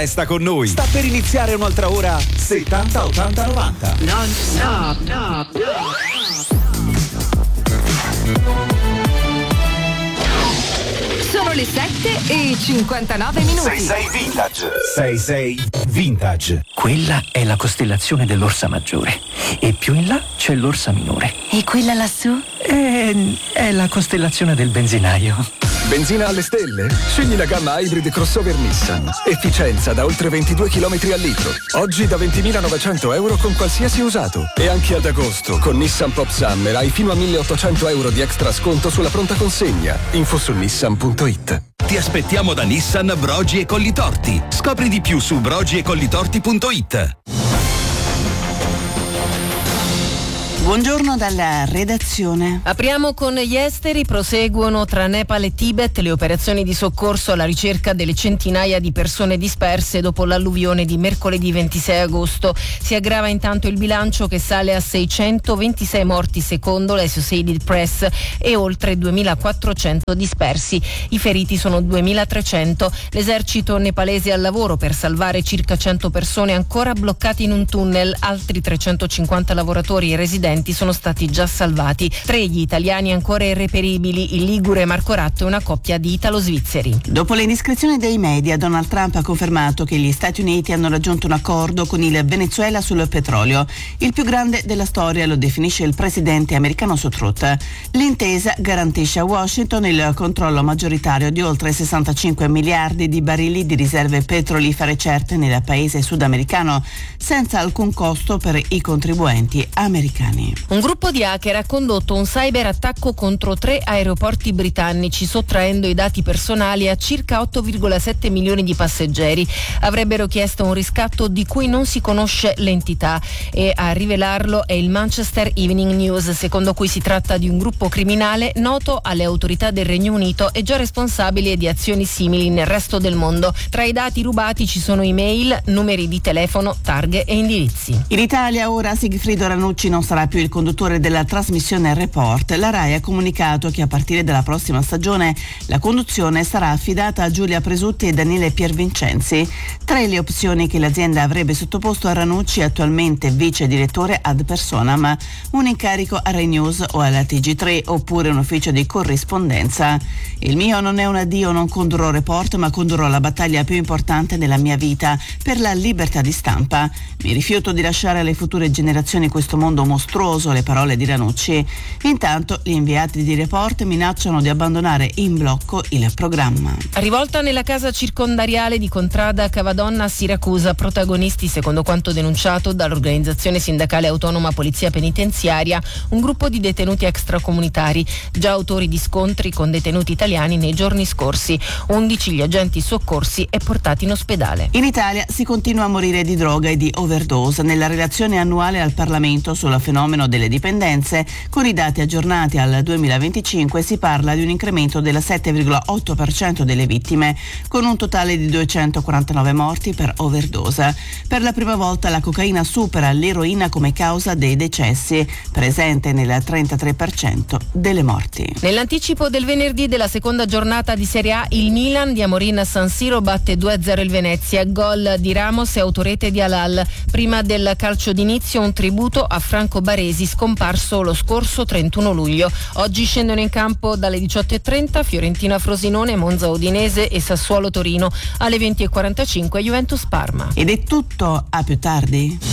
Resta con noi. Sta per iniziare un'altra ora 70 80 90. Non stop, no. Sono le 7:59. 66 Vintage. 66 Vintage. Quella è la costellazione dell'Orsa Maggiore e più in là c'è l'Orsa Minore. E quella lassù? È la costellazione del benzinaio. Benzina alle stelle? Scegli la gamma Hybrid Crossover Nissan. Efficienza da oltre 22 km al litro. Oggi da 20.900 euro con qualsiasi usato. E anche ad agosto, con Nissan Pop Summer, hai fino a 1.800 euro di extra sconto sulla pronta consegna. Info su nissan.it. Ti aspettiamo da Nissan Brogi e Collitorti. Scopri di più su brogiecollitorti.it. Buongiorno dalla redazione. Apriamo con gli esteri. Proseguono tra Nepal e Tibet le operazioni di soccorso alla ricerca delle centinaia di persone disperse dopo l'alluvione di mercoledì 26 agosto. Si aggrava intanto il bilancio, che sale a 626 morti secondo l'Associated Press e oltre 2.400 dispersi. I feriti sono 2.300. L'esercito nepalese è al lavoro per salvare circa 100 persone ancora bloccate in un tunnel. Altri 350 lavoratori e residenti sono stati già salvati. 3 gli italiani ancora irreperibili, il ligure Marco Ratto e una coppia di italo-svizzeri. Dopo le indiscrezioni dei media, Donald Trump ha confermato che gli Stati Uniti hanno raggiunto un accordo con il Venezuela sul petrolio. Il più grande della storia, lo definisce il presidente americano su Truth. L'intesa garantisce a Washington il controllo maggioritario di oltre 65 miliardi di barili di riserve petrolifere certe nel paese sudamericano, senza alcun costo per i contribuenti americani. Un gruppo di hacker ha condotto un cyberattacco contro 3 aeroporti britannici, sottraendo i dati personali a circa 8,7 milioni di passeggeri. Avrebbero chiesto un riscatto di cui non si conosce l'entità, e a rivelarlo è il Manchester Evening News, secondo cui si tratta di un gruppo criminale noto alle autorità del Regno Unito e già responsabile di azioni simili nel resto del mondo. Tra i dati rubati ci sono email, numeri di telefono, targhe e indirizzi. In Italia ora Sigfrido Ranucci non sarà più il conduttore della trasmissione Report. La RAI ha comunicato che a partire dalla prossima stagione la conduzione sarà affidata a Giulia Presutti e Daniele Piervincenzi. 3 le opzioni che l'azienda avrebbe sottoposto a Ranucci, attualmente vice direttore ad personam: un incarico a Rai News o alla TG3, oppure un ufficio di corrispondenza. Il mio non è un addio, non condurrò Report, ma condurrò la battaglia più importante della mia vita per la libertà di stampa. Mi rifiuto di lasciare alle future generazioni questo mondo mostruoso, le parole di Ranucci. Intanto gli inviati di Report minacciano di abbandonare in blocco il programma. Rivolta nella casa circondariale di Contrada Cavadonna a Siracusa, protagonisti, secondo quanto denunciato dall'organizzazione sindacale autonoma Polizia Penitenziaria, un gruppo di detenuti extracomunitari, già autori di scontri con detenuti italiani nei giorni scorsi. 11 gli agenti soccorsi e portati in ospedale. In Italia si continua a morire di droga e di overdose. Nella relazione annuale al Parlamento sul fenomeno delle dipendenze, con i dati aggiornati al 2025, si parla di un incremento del 7,8% delle vittime, con un totale di 249 morti per overdose. Per la prima volta la cocaina supera l'eroina come causa dei decessi, presente nel 33% delle morti. Nell'anticipo del venerdì della seconda giornata di Serie A, il Milan di Amorin a San Siro batte 2-0 il Venezia, gol di Ramos e autorete di Halal. Prima del calcio d'inizio un tributo a Franco Baresi, scomparso lo scorso 31 luglio. Oggi scendono in campo dalle 18:30 Fiorentina Frosinone, Monza Udinese e Sassuolo Torino. Alle 20:45 Juventus Parma. Ed è tutto, a più tardi.